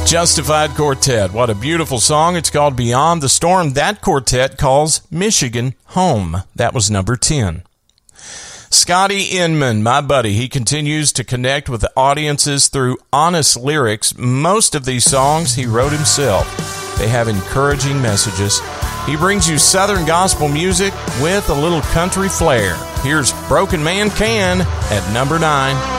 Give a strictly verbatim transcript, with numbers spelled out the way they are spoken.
Justified Quartet. What a beautiful song. It's called Beyond the Storm. That quartet calls Michigan home. That was number ten. Scotty Inman, my buddy, he continues to connect with the audiences through honest lyrics. Most of these songs he wrote himself. They have encouraging messages. He brings you Southern gospel music with a little country flair. Here's Broken Man Can at number nine.